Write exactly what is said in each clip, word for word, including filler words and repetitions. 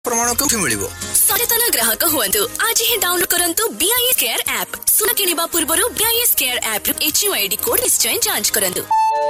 प्रमाण कोठी मिलिबो सचेतन ग्राहक हुअन्तु आज ही डाउनलोड करन्तु बीआईएस केयर ऐप सुना किनिबा पूर्वरु BIS care app HUID code निश्चय जांच करन्तु।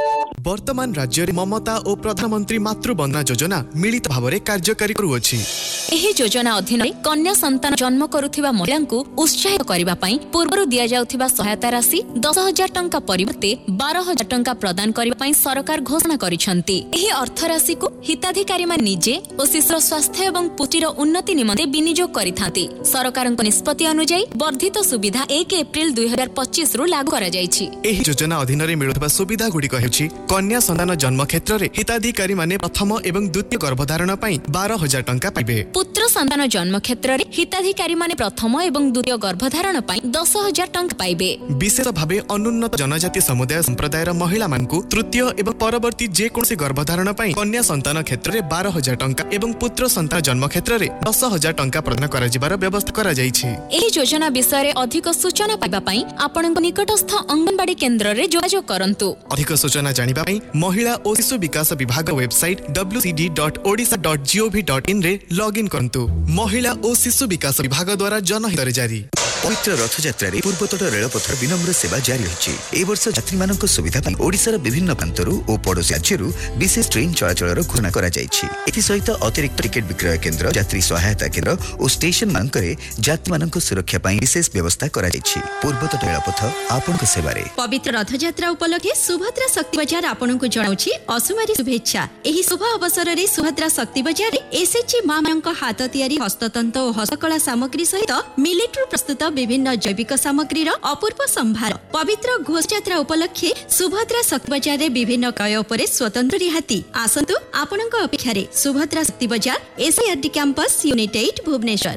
वर्तमान राज्य रे ममता और प्रधानमंत्री मातृवंदना योजना मिलित भावरे कार्यकारी करूअछि। एही योजना अधीन कन्या संतान जन्म करुथिबा महिलांकु उत्साहित करिबा पई पूर्वरु दिया जाउथिबा सहायता राशि दस हजार टंका परिवर्ते बारह हजार टंका प्रदान करिबा पई सरकार घोषणा करिसंती। एही अर्थ राशि को हिताधिकारी मान निजे और शिशुर स्वास्थ्य एवं पुटीर उन्नति निमंते विनियोग करिथांती। सरकारक निष्पत्ति अनुसार वर्धित सुविधा एक एप्रिल दुई हजार पच्चीस रु लागू करा जायछि। एही योजना अधीन रे मिलुथिबा सुविधा गुडिक हेछि कन्या संतान जन्म क्षेत्र रे हिताधिकारी माने प्रथम एवं द्वितीय गर्भधारण पई बारह हजार टंका पाइबे। पुत्र संतान जन्म क्षेत्र रे हिताधिकारी माने प्रथम एवं द्वितीय गर्भधारण पई दस हजार टंका पाइबे। विशेष भावे अनुन्नत जनजाति समुदाय संप्रदायर महिला मानकु तृतीय एवं परवर्ती जे कोनसी गर्भधारण पई कन्या संतान क्षेत्र रे बारह हजार टंका एवं पुत्र संतान जन्म क्षेत्र रे दस हजार टंका प्रदान करा जिबार व्यवस्था करा जायछि। एही योजना विषय रे अधिक सूचना पाइबा पई आपनक निकटस्थ अंगनवाड़ी केंद्र रे जोगाजोग करंतु। अधिक सूचना जानिबा पई महिला और शिशु विकास विभाग website W C D dot Odisha dot G O V dot in रे लॉगिन करंतु। महिला और शिशु विकास विभाग द्वारा जनहित रे जारी। पवित्र रथ यात्रा रे पूर्वतट रेलपथर विनम्र सेवा जारी रहिछि। ए वर्ष यात्री मानक सुविधा पई ओडिसा र विभिन्न प्रांतरु ओ पड़ोसी राज्यरु विशेष ट्रेन चलाचल घोषणा करा जायछि। एथि सहित अतिरिक्त टिकट विक्रय केंद्र यात्री सहायता केंद्र और स्टेशन मानकरे यात्री मानक सुरक्षा पई विशेष व्यवस्था करा जायछि। पूर्वतट रेलपथ आपनक सेवा रे। पवित्र रथ यात्रा उपलक्षे सुभद्रा शक्ति बाजार आपनक जणाउछि असुमारी शुभेच्छा। एही शुभ अवसर रे सुभद्रा शक्ति बाजार एसएचजी मां मानक हाथ तयारी हस्ततंत और हस्तकला सामग्री सहित मिलिट्री प्रस्तुत विभिन्न जैविक सामग्री अपूर्व संभार। पवित्र घोष यात्रा उपलक्षे सुभद्रा शक्ति बाजार रे विभिन्न क्रय उपरे स्वतंत्र रिहाती। आसंतु आपनक अपेक्षा रे सुभद्रा शक्ति बाजार एसआईआरडी कैंपस यूनिट आठ भुवनेश्वर।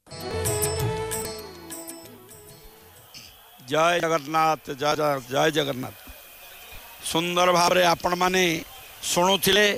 जय जगन्नाथ जय जय जगन्नाथ। सुंदर भाव आपण माने शुणुथिले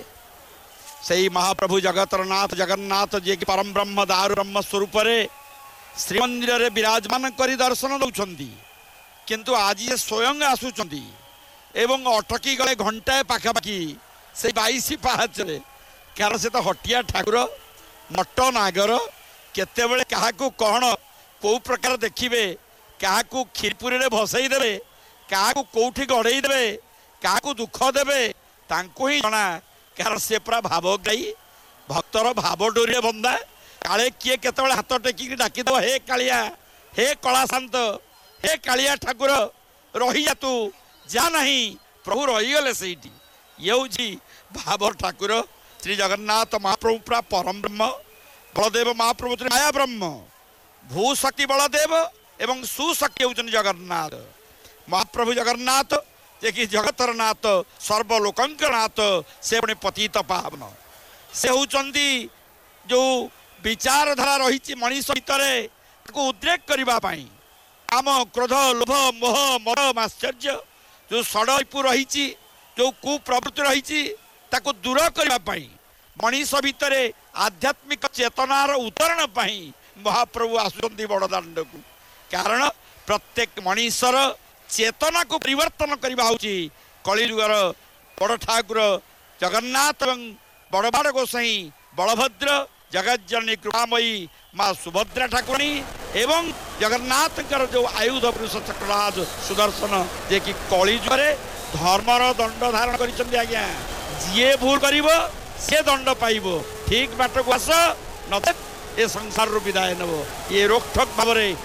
सही महाप्रभु जगतर नाथ जगन्नाथ जे कि परम ब्रह्म दारु ब्रह्म स्वरूप श्रीमंदिर रे विराजमान करी दर्शन दौरान किंतु आज ये स्वयं आसुचंदी एवं अटकी गले घंटाए पाखापाखि से बाईस पाहाच कारण से तो हटिया ठाकुर मट नागर केतेबेले काहाकू कौन कौ प्रकार देखिबे काहाकू खीरपुरी रे भसई देबे काहाकू कोठी गढ़ई देबे काहाकू दुख देबे तांको ही जना कारण से पूरा भावग्राही भक्तर भाव डोरी बंदा काले किए केतबेले हाथ टेकिक डाकी दो हे कालिया हे कला शांत हे कालिया ठाकुर रही जा तू जा नहीं प्रभु रहीगले सेठी ये भाव ठाकुर श्री जगन्नाथ महाप्रभु पूरा परम ब्रह्म बलदेव महाप्रभु माया ब्रह्म भूशक्ति बलदेव एवं सुशक्ति होउछन जगन्नाथ महाप्रभु जगन्नाथ जे कि जगतर नाथ सर्वलोकंकर नाथ से पुणी पतित पावन से होउछंती जो विचारधारा रही मनीष भितर उद्रेक करने आम क्रोध लोभ मोह मर माश्चर्य जो षडरिपु रही जो कुप्रवृत्ति रही ताको दूर करने मनीष भितर आध्यात्मिक चेतनार उतरण पाई महाप्रभु आसुचंती बड़दाण्ड को कारण प्रत्येक मनीषर चेतना को परिवर्तन करवा होची कलियुगर बड़ ठाकुर जगन्नाथ एवं बड़बाड़ गोसाई बलभद्र जगज्जननी कृपामयी माँ सुभद्रा ठाकुराणी एवं जगन्नाथ जो आयुध पुरुष चक्रराज सुदर्शन जे कि कलिजुगे धर्मर दंड धारण कर आज्ञा जी भूल कर सी दंड पाइब ठीक बाट को आस न ए संसार विदाय नब ये रोकठोक भाव